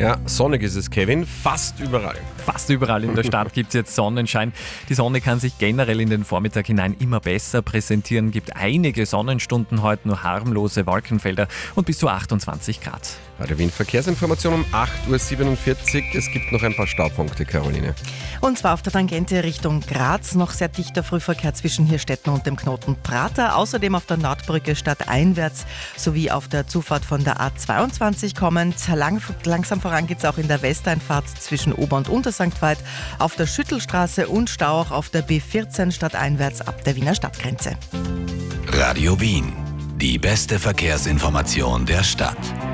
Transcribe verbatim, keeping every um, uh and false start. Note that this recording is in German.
Ja, sonnig ist es, Kevin, fast überall. Fast überall in der Stadt gibt es jetzt Sonnenschein. Die Sonne kann sich generell in den Vormittag hinein immer besser präsentieren. Gibt einige Sonnenstunden heute, nur harmlose Wolkenfelder und bis zu achtundzwanzig Grad. Radio Wien Verkehrsinformation um acht Uhr siebenundvierzig. Es gibt noch ein paar Staupunkte, Caroline. Und zwar auf der Tangente Richtung Graz. Noch sehr dichter Frühverkehr zwischen Hirstetten und dem Knoten Prater. Außerdem auf der Nordbrücke stadteinwärts sowie auf der Zufahrt von der A zweiundzwanzig kommend. Lang, langsam voran geht es auch in der Westeinfahrt zwischen Ober- und Untersankt Veit, auf der Schüttelstraße und Stau auch auf der B vierzehn stadteinwärts ab der Wiener Stadtgrenze. Radio Wien, die beste Verkehrsinformation der Stadt.